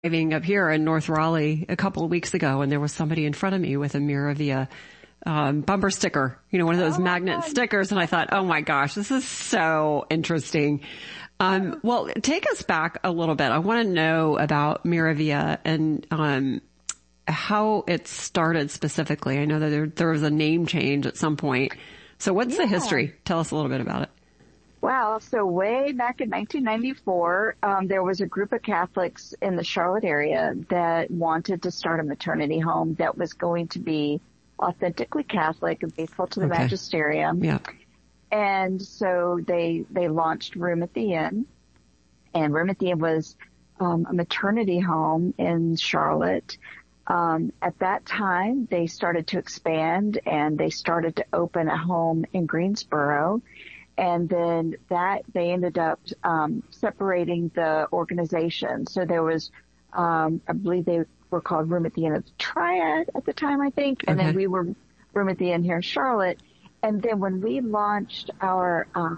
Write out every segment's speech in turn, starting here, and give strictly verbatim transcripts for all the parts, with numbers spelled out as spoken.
driving up here in North Raleigh a couple of weeks ago, and there was somebody in front of me with a Miravia um, bumper sticker, you know, one of those oh magnet stickers. And I thought, oh my gosh, this is so interesting. Um, well, take us back a little bit. I want to know about Miravia and um, how it started specifically. I know that there, there was a name change at some point. So what's yeah. the history? Tell us a little bit about it. Wow. So way back in nineteen ninety-four, um, there was a group of Catholics in the Charlotte area that wanted to start a maternity home that was going to be authentically Catholic and faithful to the okay. magisterium. Yeah. And so they, they launched Room at the Inn, and Room at the Inn was, um, a maternity home in Charlotte. Um, at that time, they started to expand and they started to open a home in Greensboro. And then that, they ended up, um, separating the organization. So there was, um, I believe they were called Room at the Inn of the Triad at the time, I think. And okay. then we were Room at the Inn here in Charlotte. And then when we launched our, uh,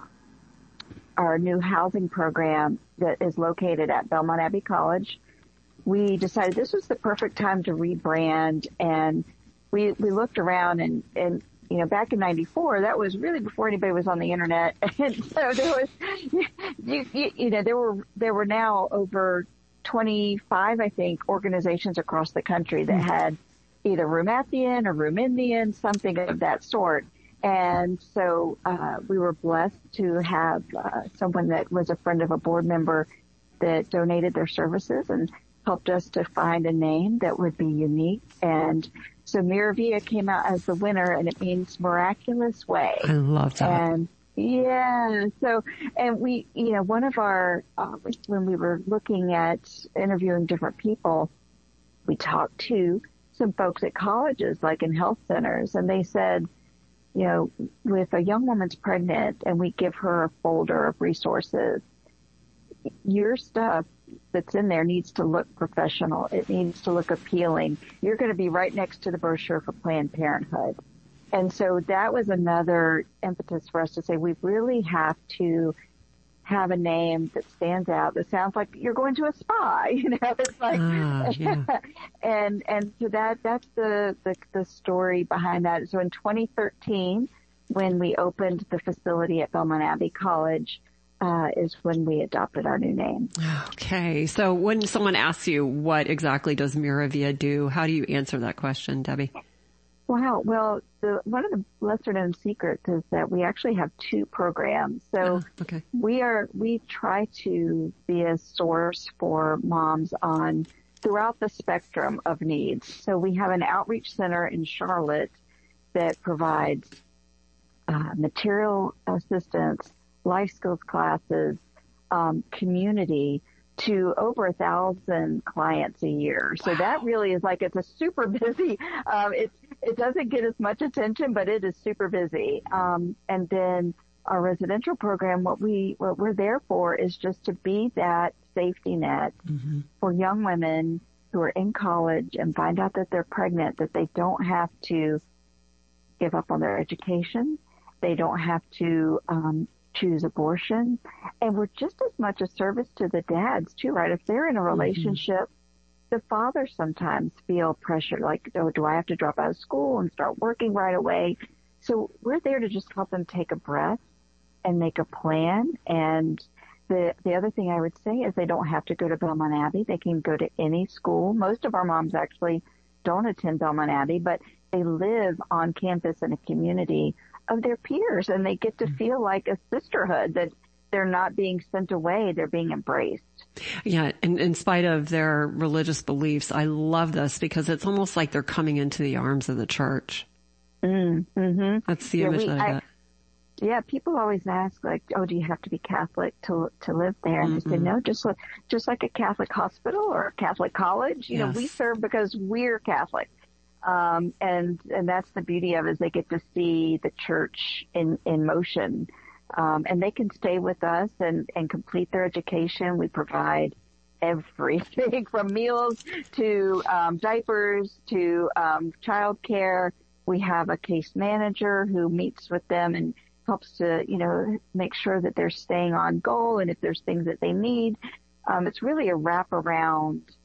our new housing program that is located at Belmont Abbey College, we decided this was the perfect time to rebrand. And we, we looked around and, and, you know, back in ninety-four, that was really before anybody was on the internet. And so there was, you, you, you know, there were, there were now over twenty-five, I think, organizations across the country that had either Room at the Inn or Room in the Inn, something of that sort. And so, uh, we were blessed to have, uh, someone that was a friend of a board member that donated their services and helped us to find a name that would be unique. And so Miravia came out as the winner, and it means miraculous way. I love that. And yeah, so, and we, you know, one of our, uh, when we were looking at interviewing different people, we talked to some folks at colleges, like in health centers, and they said, you know, if a young woman's pregnant and we give her a folder of resources, your stuff that's in there needs to look professional. It needs to look appealing. You're going to be right next to the brochure for Planned Parenthood. And so that was another impetus for us to say we really have to have a name that stands out, that sounds like you're going to a spa, you know, it's like, ah, yeah. and, and so that, that's the, the, the story behind that. So in twenty thirteen, when we opened the facility at Belmont Abbey College, uh, is when we adopted our new name. Okay. So when someone asks you what exactly does Miravia do, how do you answer that question, Debbie? Wow. Well, the, one of the lesser known secrets is that we actually have two programs. So oh, okay. we are, we try to be a source for moms on throughout the spectrum of needs. So we have an outreach center in Charlotte that provides uh, material assistance, life skills classes, um, community to over a thousand clients a year. So wow. that really is like, it's a super busy, um, it's, it doesn't get as much attention, but it is super busy. Um, and then our residential program, what we, what we're there for is just to be that safety net mm-hmm. for young women who are in college and find out that they're pregnant, that they don't have to give up on their education. They don't have to, um, choose abortion. And we're just as much a service to the dads too, right? If they're in a relationship, mm-hmm. the fathers sometimes feel pressure, like, oh, do I have to drop out of school and start working right away? So we're there to just help them take a breath and make a plan. And the, the other thing I would say is they don't have to go to Belmont Abbey. They can go to any school. Most of our moms actually don't attend Belmont Abbey, but they live on campus in a community of their peers, and they get to feel like a sisterhood, that they're not being sent away, they're being embraced. Yeah, and in spite of their religious beliefs, I love this because it's almost like they're coming into the arms of the church. Mm, mm-hmm. That's the yeah, image we, that I get. I, yeah, people always ask, like, oh, do you have to be Catholic to to live there? And mm-hmm. they say, no, just like, just like a Catholic hospital or a Catholic college. You yes. know, we serve because we're Catholic. Um, and, and that's the beauty of it, is they get to see the church in, in motion. Um, and they can stay with us and, and complete their education. We provide everything from meals to, um, diapers to, um, childcare. We have a case manager who meets with them and helps to, you know, make sure that they're staying on goal. And if there's things that they need, um, it's really a wraparound